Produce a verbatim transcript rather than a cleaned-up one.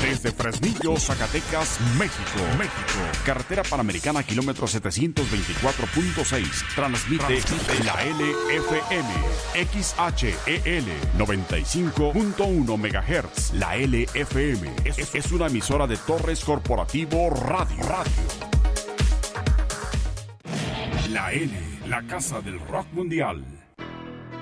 Desde Fresnillo, Zacatecas, México. México. Carretera Panamericana, kilómetro setecientos veinticuatro punto seis. Transmite, Transmite la L F M. X H E L noventa y cinco punto uno megahertz. La L F M es, es una emisora de Torres Corporativo Radio. Radio. La L, la casa del rock mundial.